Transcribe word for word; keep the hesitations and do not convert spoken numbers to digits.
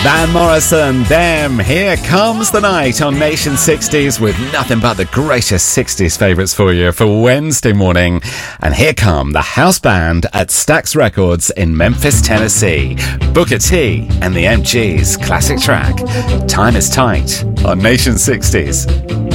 Van Morrison, them, Here Comes the Night on Nation sixties with nothing but the greatest sixties favourites for you for Wednesday morning. And here come the house band at Stax Records in Memphis, Tennessee. Booker T and the M Gs classic track, Time is Tight on Nation sixties.